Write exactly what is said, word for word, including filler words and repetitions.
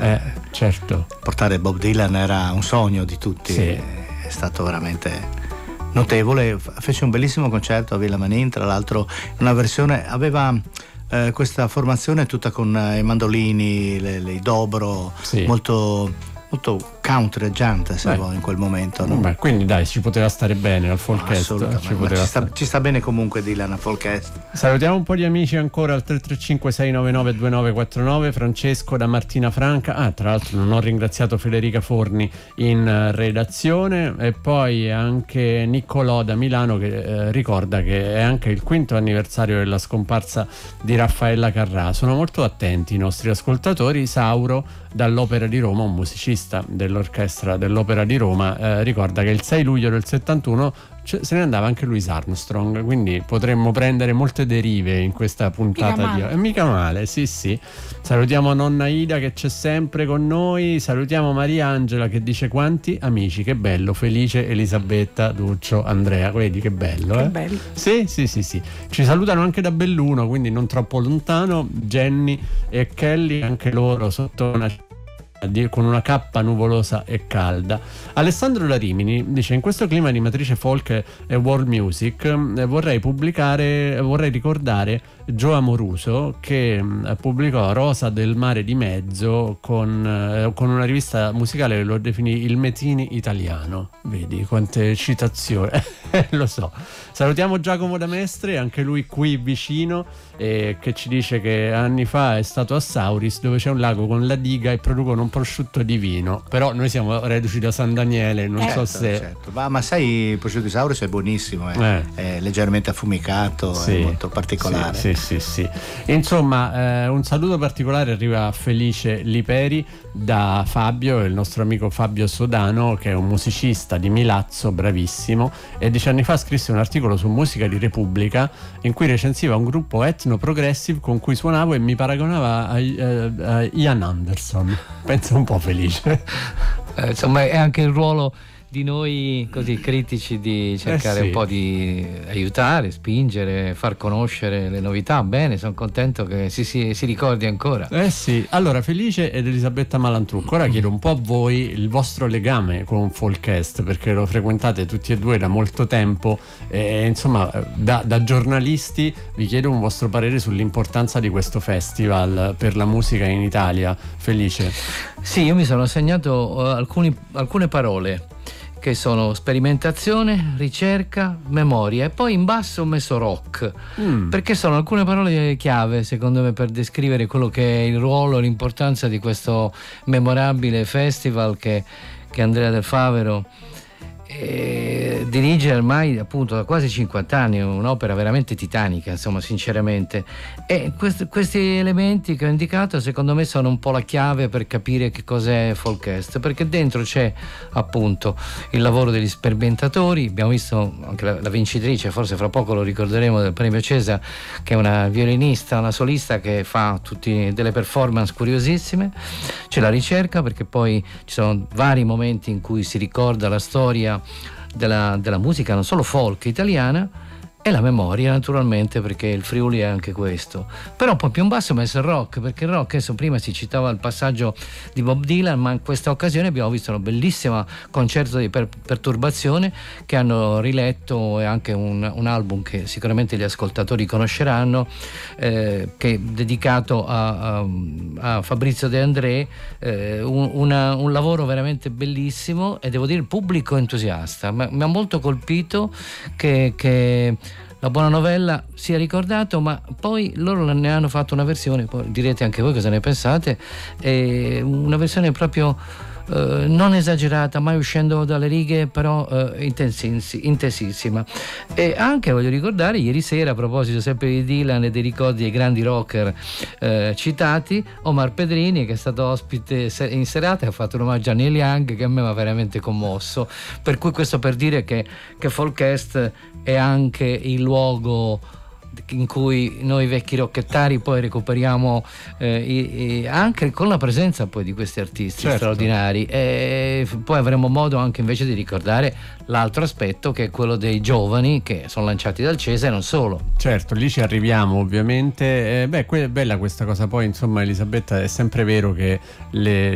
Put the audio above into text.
eh, certo. Portare Bob Dylan era un sogno di tutti, sì. È stato veramente notevole. Fece un bellissimo concerto a Villa Manin, tra l'altro una versione, aveva eh, questa formazione tutta con eh, i mandolini, le, le, i dobro, sì. molto molto countreggiante se vuoi in quel momento, no? Beh, quindi dai, ci poteva stare bene al Folkest. Assolutamente, ci, poteva ci, sta, ci sta bene comunque Dylan al Folkest. Salutiamo un po' di amici ancora al tre tre cinque sei nove nove due nove quattro nove. Francesco da Martina Franca. Ah, tra l'altro non ho ringraziato Federica Forni in redazione, e poi anche Niccolò da Milano che eh, ricorda che è anche il quinto anniversario della scomparsa di Raffaella Carrà. Sono molto attenti i nostri ascoltatori. Sauro dall'Opera di Roma, un musicista dell'orchestra dell'Opera di Roma, eh, ricorda che il sei luglio del settantuno c- se ne andava anche Louis Armstrong, quindi potremmo prendere molte derive in questa puntata di... E eh, mica male, sì sì. Salutiamo nonna Ida che c'è sempre con noi, salutiamo Mariangela che dice: quanti amici, che bello, Felice, Elisabetta, Duccio, Andrea, vedi che bello, che eh? bello. Sì, sì, sì, sì. Ci salutano anche da Belluno, quindi non troppo lontano, Jenny e Kelly, anche loro sotto una con una cappa nuvolosa e calda. Alessandro da Rimini dice: in questo clima di matrice folk e world music eh, vorrei pubblicare vorrei ricordare Joe Amoruso che eh, pubblicò Rosa del mare di mezzo con, eh, con una rivista musicale che lo definì il Metini italiano. Vedi quante citazioni. Lo so. Salutiamo Giacomo da Mestre, anche lui qui vicino, eh, che ci dice che anni fa è stato a Sauris, dove c'è un lago con la diga e producono un prosciutto di vino. Però noi siamo reduci da San Daniele, non certo, so se certo. ma, ma sai, il prosciutto di Sauris è buonissimo, eh. Eh. È leggermente affumicato, sì, è molto particolare. Sì, sì, sì, sì. Insomma, eh, un saluto particolare arriva a Felice Liperi da Fabio, il nostro amico Fabio Sodano, che è un musicista di Milazzo, bravissimo, e dieci anni fa scrisse un articolo su Musica di Repubblica in cui recensiva un gruppo etno progressive con cui suonavo e mi paragonava a, a, a Ian Anderson. Pensa un po', Felice. Eh, insomma, è anche il ruolo di noi così critici di cercare eh sì. un po' di aiutare, spingere, far conoscere le novità. Bene, sono contento che si, si, si ricordi ancora. Eh sì, allora Felice ed Elisabetta Malantrucco, ora chiedo un po' a voi il vostro legame con Folkest, perché lo frequentate tutti e due da molto tempo e insomma da, da giornalisti vi chiedo un vostro parere sull'importanza di questo festival per la musica in Italia. Felice? Sì, io mi sono segnato uh, alcuni, alcune parole che sono sperimentazione, ricerca, memoria, e poi in basso ho messo rock, mm. perché sono alcune parole chiave secondo me per descrivere quello che è il ruolo e l'importanza di questo memorabile festival che, che Andrea Del Favero eh, dirige ormai appunto da quasi cinquanta anni, un'opera veramente titanica, insomma, sinceramente. E questi, questi elementi che ho indicato secondo me sono un po' la chiave per capire che cos'è Folkest, perché dentro c'è appunto il lavoro degli sperimentatori. Abbiamo visto anche la, la vincitrice, forse fra poco lo ricorderemo, del premio Cesa, che è una violinista, una solista che fa tutti delle performance curiosissime. C'è la ricerca, perché poi ci sono vari momenti in cui si ricorda la storia della, della musica non solo folk italiana, e la memoria naturalmente, perché il Friuli è anche questo. Però un po' più in basso ho messo il rock, perché il rock, adesso prima si citava il passaggio di Bob Dylan, ma in questa occasione abbiamo visto un bellissimo concerto di per- perturbazione che hanno riletto, e anche un, un album che sicuramente gli ascoltatori conosceranno, eh, che è dedicato a, a, a Fabrizio De André, eh, un, una, un lavoro veramente bellissimo, e devo dire il pubblico entusiasta. Ma, mi ha molto colpito che, che la buona novella sia ricordato, ma poi loro ne hanno fatto una versione, poi direte anche voi cosa ne pensate, eh, una versione proprio eh, non esagerata, mai uscendo dalle righe, però eh, intensissima. E anche voglio ricordare, ieri sera, a proposito sempre di Dylan e dei ricordi dei grandi rocker eh, citati, Omar Pedrini, che è stato ospite in serata e ha fatto un omaggio a Neil Young che a me mi ha veramente commosso. Per cui questo per dire che, che Folkest è anche il luogo in cui noi vecchi rockettari poi recuperiamo eh, i, i, anche con la presenza poi di questi artisti, certo, straordinari, e poi avremo modo anche invece di ricordare l'altro aspetto, che è quello dei giovani che sono lanciati dal Cesa, e non solo. Certo, lì ci arriviamo ovviamente. Eh, beh, è bella questa cosa. Poi insomma, Elisabetta, è sempre vero che le